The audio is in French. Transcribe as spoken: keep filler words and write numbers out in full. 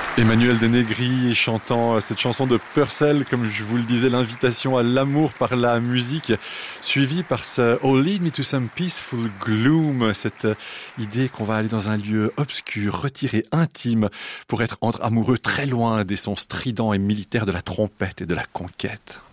Emmanuel Denegri chantant cette chanson de Purcell, comme je vous le disais, l'invitation à l'amour par la musique, suivie par ce « Oh, lead me to some peaceful gloom », cette idée qu'on va aller dans un lieu obscur, retiré, intime, pour être entre amoureux très loin des sons stridents et militaires de la trompette et de la conquête.